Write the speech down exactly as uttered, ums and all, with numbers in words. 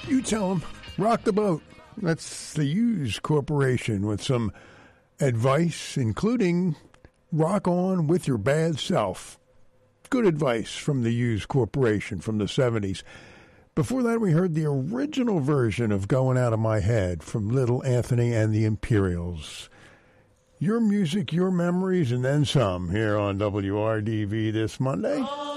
You tell them, rock the boat. That's the Hughes Corporation with some advice, including rock on with your bad self. Good advice from the Hughes Corporation from the seventies. Before that, we heard the original version of Going Out of My Head from Little Anthony and the Imperials. Your music, your memories, and then some here on W R D V this Monday.